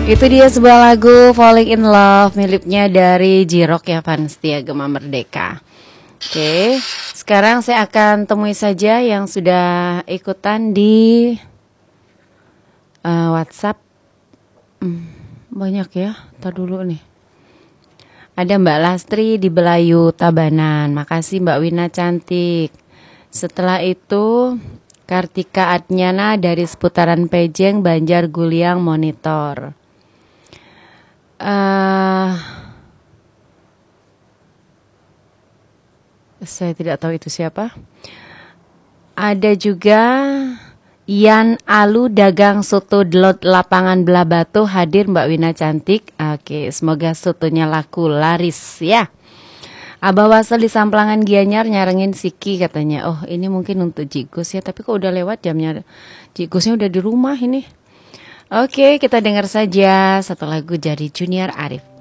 Itu dia sebuah lagu Falling in Love miliknya dari J-Rock ya, Vansetia Gema Merdeka. Oke, sekarang saya akan temui saja yang sudah ikutan di WhatsApp. Banyak ya, tar dulu nih. Ada Mbak Lastri di Belayu Tabanan, makasih Mbak Wina cantik. Setelah itu Kartika Adnyana dari seputaran Pejeng Banjar Guliang Monitor. Saya tidak tahu itu siapa. Ada juga Yan Alu dagang soto delot lapangan belah batu hadir Mbak Wina cantik. Oke, semoga sotonya laku laris ya. Abah Wasel di Samplangan Gianyar nyarengin Siki katanya. Oh, ini mungkin untuk Jigus ya, tapi kok udah lewat jamnya. Jigusnya udah di rumah ini. Oke, kita dengar saja satu lagu dari Junior Arif.